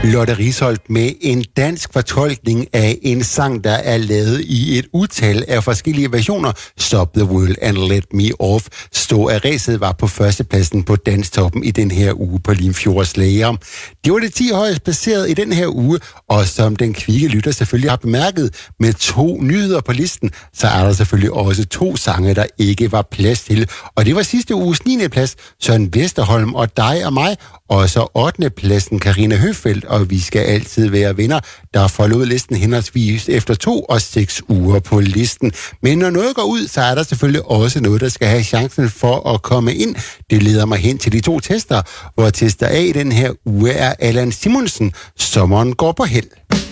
Lotte Risholt med en dansk fortolkning af en sang, der er lavet i et utal af forskellige versioner. Stop the World and Let Me Off. Stå af ræset var på førstepladsen på Danstoppen i den her uge på Limfjords Lager. Det var det 10 højst placeret i den her uge, og som den kvikke lytter selvfølgelig har bemærket, med 2 nyheder på listen, så er der selvfølgelig også 2 sange, der ikke var plads til. Og det var sidste uges 9. plads, Søren Vesterholm og dig og mig, og så 8. pladsen Karina Høfeldt, og vi skal altid være venner, der forlod listen henholdsvis efter 2 og 6 uger på listen. Men når noget går ud, så er der selvfølgelig også noget, der skal have chancen for at komme ind. Det leder mig hen til de 2 tester, hvor tester A i den her uge er Allan Simonsen, Sommeren går på held.